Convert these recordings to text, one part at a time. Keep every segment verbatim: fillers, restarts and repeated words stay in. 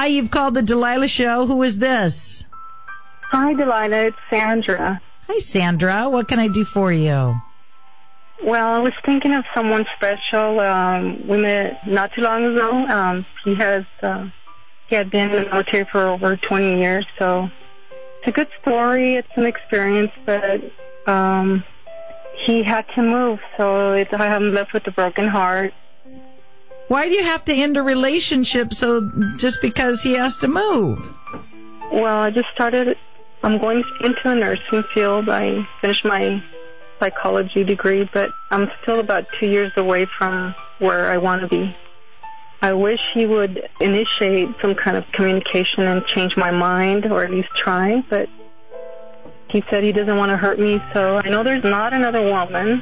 Hi, you've called the Delilah Show. Who is this? Hi, Delilah. It's Sandra. Hi, Sandra. What can I do for you? Well, I was thinking of someone special. Um, we met not too long ago. Um, he has uh, he had been in the military for over twenty years, so it's a good story. It's an experience, but um, he had to move, so it's, I am left with a broken heart. Why do you have to end a relationship so just because he has to move? Well, I just started, I'm going into the nursing field. I finished my psychology degree, but I'm still about two years away from where I want to be. I wish he would initiate some kind of communication and change my mind, or at least try, but he said he doesn't want to hurt me, so I know there's not another woman.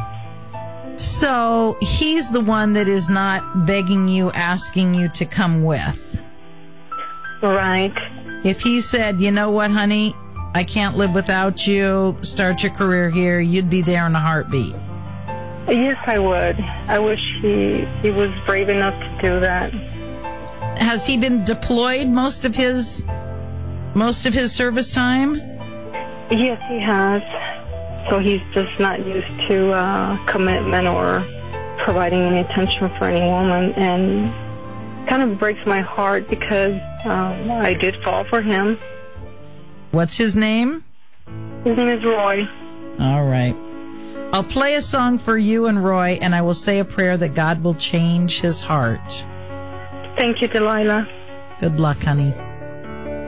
So he's the one that is not begging you, asking you to come with. Right. If he said, you know what, honey, I can't live without you, start your career here, you'd be there in a heartbeat. Yes, I would. I wish he he was brave enough to do that. Has he been deployed most of his most of his service time? Yes, he has. So he's just not used to uh, commitment or providing any attention for any woman, and kind of breaks my heart because um, I did fall for him. What's his name? His name is Roy. All right. I'll play a song for you and Roy, and I will say a prayer that God will change his heart. Thank you, Delilah. Good luck, honey.